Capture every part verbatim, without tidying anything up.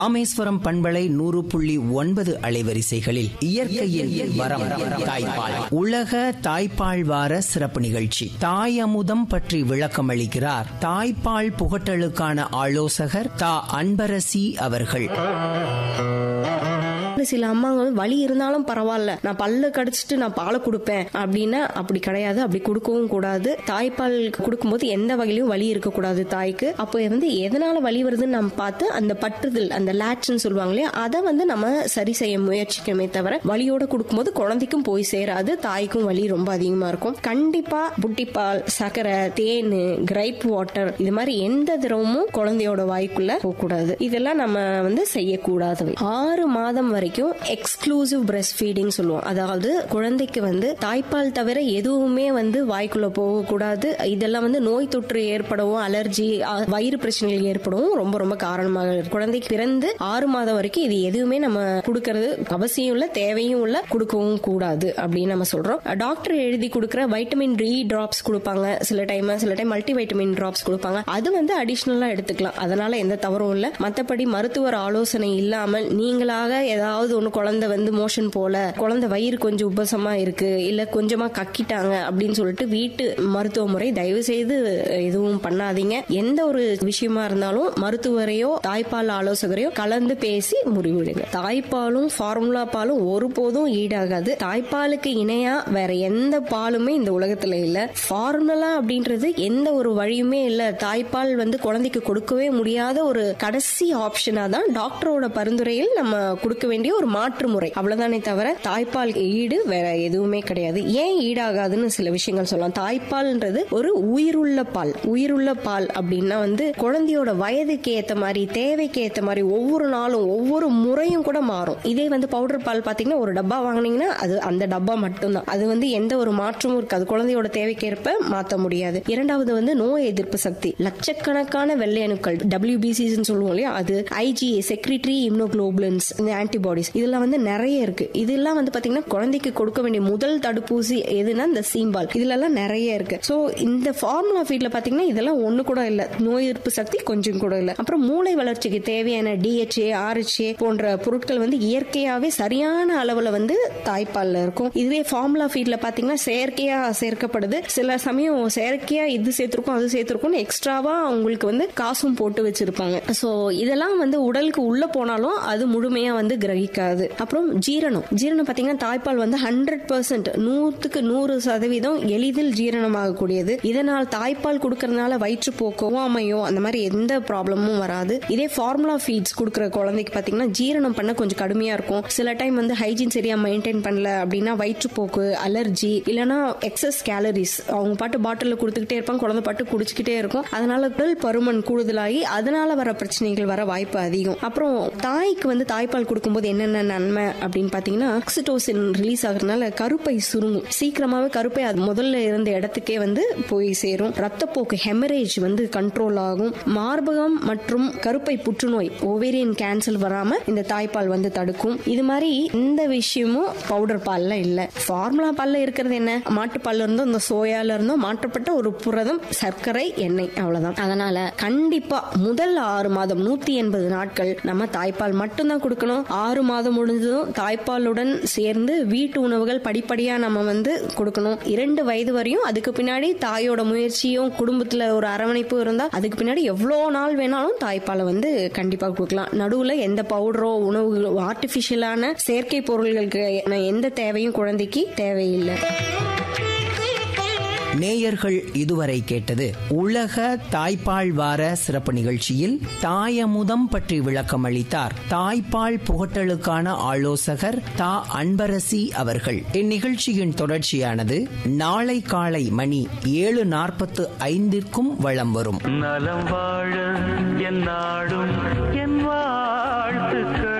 ராமேஸ்வரம் பண்பலை நூறு புள்ளி ஒன்பது அலைவரிசைகளில் இயற்கையின் வரம் தாய்ப்பால் உலக தாய்ப்பால் வார சிறப்பு நிகழ்ச்சி தாயமுதம் பற்றி விளக்கம் அளிக்கிறார் தாய்ப்பால் புகட்டலுக்கான ஆலோசகர் தா அன்பரசி அவர்கள். சில அம்மாங்க வலி இருந்தாலும் பரவாயில்ல, நான் பல்ல கடிச்சிட்டு நான் பாலை கொடுப்பேன் அப்படின்னா அப்படி கிடையாது. அப்படி கொடுக்கவும் கூடாது. தாய்ப்பால் கொடுக்கும்போது எந்த வகையிலும் வலி இருக்கக்கூடாது தாய்க்கு. அப்போ வந்து எதனால வலி வருதுன்னு நம்ம பார்த்து அந்த பற்றுதல், அந்த லேட்ச்னு சொல்லுவாங்களே, அதை வந்து நம்ம சரி செய்ய முயற்சிக்கமே தவிர வலியோட கொடுக்கும்போது குழந்தைக்கும் போய் சேராது, தாய்க்கும் வலி ரொம்ப அதிகமா இருக்கும். கண்டிப்பா புட்டிப்பால், சர்க்கரை, தேன், கிரைப் வாட்டர் இது மாதிரி எந்த திரவமும் குழந்தையோட வாய்க்குள்ள போகக்கூடாது. இதெல்லாம் நம்ம வந்து செய்யக்கூடாது. ஆறு மாதம் வரைக்கும் எக்ஸ்க்ளூசிவ் பிரஸ்ட் ஃபீடிங் சொல்லுவோம். அதாவது குழந்தைக்கு வந்து தாய்ப்பால் தவிர எதுவுமே வந்து வாய்க்குள்ள போகக்கூடாது. இதெல்லாம் வந்து நோய் தொற்று ஏற்படவும், அலர்ஜி, வயிறு பிரச்சனைகள் ஏற்படவும் ரொம்ப ரொம்ப காரணமாக இருக்கு. குழந்தைக்கு பிறந்து ஆறு மாதம் வரைக்கும் இது எதுவுமே நம்ம கொடுக்கறது அவசியம் இல்ல, தேவையும் இல்ல, கொடுக்கவும் கூடாது அப்படின்னு நம்ம சொல்றோம். டாக்டர் எழுதி கொடுக்கிற வைட்டமின் டி டிராப்ஸ் கொடுப்பாங்க சில டைம், சில டைம் மல்டி வைட்டமின் டிராப்ஸ் கொடுப்பாங்க. அது வந்து அடிஷனலா எடுத்துக்கலாம், அதனால எந்த தவறும் இல்ல. மற்றபடி மருத்துவர் ஆலோசனை இல்லாமல் நீங்களாக ஏதாவது ஒண்ணு குழந்தை வந்து மோஷன் போல, குழந்தை வயிறு கொஞ்சம் உபசமா இருக்கு, இல்ல கொஞ்சமா கக்கிட்டாங்க அப்படின்னு சொல்லிட்டு வீட்டு மருத்துவ முறை தயவு செய்து எதுவும் பண்ணாதீங்க. எந்த ஒரு விஷயமா இருந்தாலும் மருத்துவரையோ தாய்ப்பால் ஆலோசகரையோ கலந்து பேசி முடிவெடுங்க. தாய்ப்பாலும் ஃபார்முலா பாலும் ஒருபோதும் ஈடாகாது. தாய்ப்பாலுக்கு இணையா வேற எந்த பாலுமே இந்த உலகத்துல இல்ல. ஃபார்முலா அப்படின்றது எந்த ஒரு வழியுமே இல்ல. தாய்ப்பால் வந்து குழந்தைக்கு கொடுக்கவே முடியாத ஒரு கடைசி ஆப்ஷனா தான் டாக்டரோட பரிந்துரையில் நம்ம கொடுக்க வேண்டிய ஒரு மாற்று முறை, அவ்வளவுதானே தவிர தாய்ப்பால் ஈடு வேற எதுவுமே கிடையாது. ஏன் ஈடாகாதுன்னு சில விஷயங்கள் சொல்லலாம். தாய்ப்பால்ன்றது ஒரு உயிருள்ள பால். உயிருள்ள பால் அப்படின்னா வந்து குழந்தையோட வயதுக்கு ஏத்த மாதிரி, தேவைக்கு ஏத்த மாதிரி ஒவ்வொரு நாளும் ஒவ்வொரு முறையும் கூட மாறும். இதே வந்து பவுடர் பால் பாத்தீங்கன்னா ஒரு டப்பா வாங்கினீங்கன்னா அது அந்த டப்பா மட்டும்தான், அது வந்து எந்த ஒரு மாற்றமும் இருக்காது. குழந்தையோட தேவைக்கேற்ப மாற்ற முடியாது. இரண்டாவது வந்து நோய் எதிர்ப்பு சக்தி. லட்சக்கணக்கான வெள்ளை அணுக்கள், டபிள்யூபிசி சொல்லுவோம் இல்லையா, அது ஐஜிஏ செக்ரிட்டரி இம்யூனோகுளோபுலின்ஸ், இந்த ஆன்டிபாடிஸ் இதெல்லாம் வந்து நிறைய இருக்கு. இதெல்லாம் வந்து பாத்தீங்கன்னா குழந்தைக்கு கொடுக்க வேண்டிய முதல் தடுப்பூசி எதுனா இந்த சீம்பால். இதுல எல்லாம் நிறைய இருக்கு. சோ இந்த ஃபார்முலா ஃபீட்ல பாத்தீங்கன்னா இதெல்லாம் ஒண்ணு கூட இல்ல. நோய் எதிர்ப்பு சக்தி கொஞ்சம் கூட இல்ல. அப்புறம் மூளை வளர்ச்சிக்கு தேவையான டிஹெச்ஏ, ஆர்ஹெச்ஏ போன்ற பொருட்கள் வந்து இயற்கையாவே சரியான அளவுல வந்து தாய்ப்பால்ல இருக்கும். இதுவே ஃபார்முலா ஃபீட்ல பாத்தீங்கன்னா செயற்கையா சேர்க்கப்படுது. சில சமயம் செயற்கையா இது சேர்த்திருக்கும் அது சேர்த்திருக்கும் எக்ஸ்ட்ராவா அவங்களுக்கு வந்து காசும் போட்டு வச்சிருப்பாங்க. சோ இதெல்லாம் வந்து உடலுக்கு உள்ள போனாலும் அது முழுமையா வந்து கிரகிக்காது. அப்புறம் ஜீரணம். ஜீரணம் பாத்தீங்கன்னா தாய்ப்பால் வந்து ஹண்ட்ரட் பர்சன்ட் நூத்துக்கு நூறு சதவீதம் எளிதில் ஜீரணமாகக்கூடியது. இதனால் தாய்ப்பால் கொடுக்கறதுனால வயிற்றுப்போக்கோ ஓமையோ அந்த மாதிரி எந்த ப்ராப்ளமும் வராது. இதே ஃபார்முலா ஃபீட்ஸ் கொடுக்குற குழந்தைக்கு பாத்தீங்கன்னா ஜீரணம் பண்ண கொஞ்சம் கடுமையா இருக்கும். சில டைம் வந்து ஹைஜீன் சரியா மெயின்டைன் பண்ணல அப்படின்னா வயிற்றுப்போக்கு, அலர்ஜி, இல்லைன்னா எக்ஸஸ் கேலரிஸ் அவங்க பாட்டு பாட்டில் கொடுத்துக்கிட்டே இருப்பாங்க, குழந்தை பாட்டு குடிச்சுக்கிட்டே இருக்கும். அதனால உடல் பருமன் கூடுதலாகி அதனால வர பிரச்சனைகள் வர வாய்ப்பு அதிகம். அப்புறம் தாய்க்கு வந்து தாய்ப்பால் கொடுக்கும்போது என்னென்ன நன்மை அப்படின்னு பாத்தீங்கன்னா ஆக்சிடோசின் ரிலீஸ் ஆகுறதுனால கருப்பை சுருங்கும். சீக்கிரமாவே கருப்பை அது முதல்ல இருந்த இடத்துக்கே வந்து போய் சேரும். ரத்தப்போக்கு ஹெமரேஜ் வந்து கண்ட்ரோல் ஆகும். மார்பகம் மற்றும் கருப்பை புற்றுநோய், ஓவேரியன் கேன்சர் வராம இந்த தாய்ப்பால் வந்து தடுக்கும். இது மாதிரி இந்த விஷயமும் பவுடர் பால்ல இல்ல. ஃபார்முலா பால்ல இருக்கிறது என்ன, மாட்டுப்பால்ல இருந்தோ இந்த சோயால இருந்தோ மாற்றப்பட்ட ஒரு புரதம், சர்க்கரை, எண்ணெய், அவ்வளவுதான். அதனால கண்டிப்பா முதல் ஆறு மாதம் நூத்தி எண்பது நாட்கள் நம்ம தாய்ப்பால் மட்டும்தான் கொடுக்கணும். ஆறு மாதம் முடிஞ்சதும் தாய்ப்பாலுடன் சேர்ந்து வீட்டு உணவுகள் படிப்படியா நம்ம வந்து கொடுக்கணும். இரண்டு வயது வரையும். அதுக்கு பின்னாடி தாயோட முயற்சியும் குடும்பத்துல ஒரு அரவணைப்பு இருந்தா அதுக்கு பின்னாடி எவ்வளவு நாள் வேணாலும் தாய்ப்பாலை வந்து கண்டிப்பா கொடுக்கலாம். நடுவுல எந்த பவுடரோ உணவு ஆர்டிபிஷியலான செயற்கை பொருள்களுக்கு எந்த தேவையும் குழந்தைக்கு தேவையில்லை. நேயர்கள் இதுவரை கேட்டது உலக தாய்ப்பால் வார சிறப்பு நிகழ்ச்சியில் தாயமுதம் பற்றி விளக்கம் அளித்தார் தாய்ப்பால் புகட்டலுக்கான ஆலோசகர் தா அன்பரசி அவர்கள். இந்நிகழ்ச்சியின் தொடர்ச்சியானது நாளை காலை மணி ஏழு நாற்பத்து ஐந்திற்கும் வலம் வரும். நலம் வாழ என் நாடும் என் வாழ்த்துக்கள்.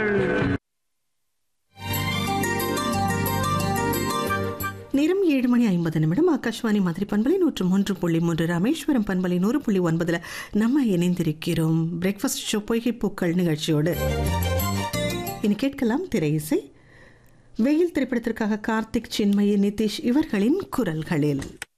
நேரம் ஏழு மணி ஐம்பது நிமிடம். ஆகாஷ்வாணி மதுரை பண்பலை நூற்று மூன்று புள்ளி மூன்று, ராமேஸ்வரம் பண்பலை நூறு புள்ளி ஒன்பதுல நம்ம இணைந்திருக்கிறோம் பிரேக்ஃபாஸ்ட் ஷோ பொய்கை பூக்கள் நிகழ்ச்சியோடு. இனி கேட்கலாம் திரை இசை. வெயில் திரைப்படத்திற்காக கார்த்திக், சின்மயி, நிதிஷ் இவர்களின் குரல்களில்